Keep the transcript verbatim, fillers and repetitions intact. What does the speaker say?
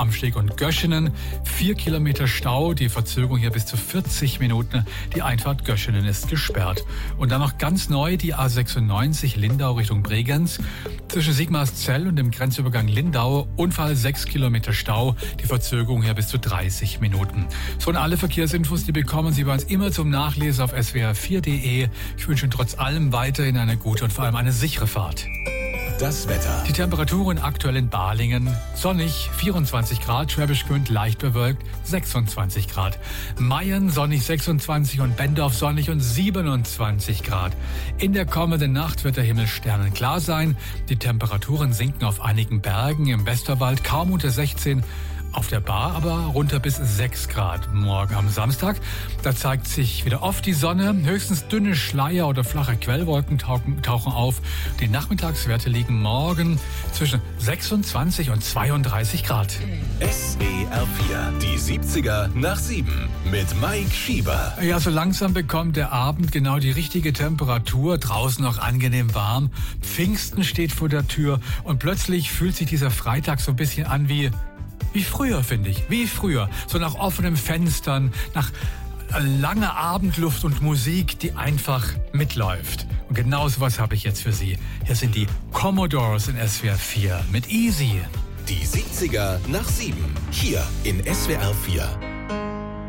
Amsteg und Göschenen. Vier Kilometer Stau, die Verzögerung hier bis zu vierzig Minuten. Die Einfahrt Göschenen ist gesperrt. Und dann noch ganz neu die A sechsundneunzig Lindau Richtung Bregenz. Zwischen Sigmarszell und dem Grenzübergang Lindau Unfall sechs Kilometer Stau. Die Verzögerung hier bis zu dreißig Minuten. So, und alle Verkehrsinfos, die bekommen Sie bei uns immer zum Nachlesen auf S W R vier Punkt de. Ich wünsche Ihnen trotz allem weiterhin eine gute und vor allem eine sichere Fahrt. Das Wetter. Die Temperaturen aktuell in Balingen. Sonnig vierundzwanzig Grad, Schwäbisch Gmünd leicht bewölkt sechsundzwanzig Grad. Mayen sonnig sechsundzwanzig und Bendorf sonnig und siebenundzwanzig Grad. In der kommenden Nacht wird der Himmel sternenklar sein. Die Temperaturen sinken auf einigen Bergen im Westerwald kaum unter sechzehn. Auf der Bar aber runter bis sechs Grad. Morgen am Samstag, da zeigt sich wieder oft die Sonne. Höchstens dünne Schleier oder flache Quellwolken tauchen, tauchen auf. Die Nachmittagswerte liegen morgen zwischen sechsundzwanzig und zweiunddreißig Grad. S W R vier, die siebziger nach sieben mit Mike Schieber. Ja, so langsam bekommt der Abend genau die richtige Temperatur. Draußen noch angenehm warm. Pfingsten steht vor der Tür und plötzlich fühlt sich dieser Freitag so ein bisschen an wie... Wie früher, finde ich. Wie früher. So nach offenen Fenstern, nach langer Abendluft und Musik, die einfach mitläuft. Und genau so was habe ich jetzt für Sie. Hier sind die Commodores in S W R vier mit Easy. Die siebziger nach sieben. Hier in S W R vier.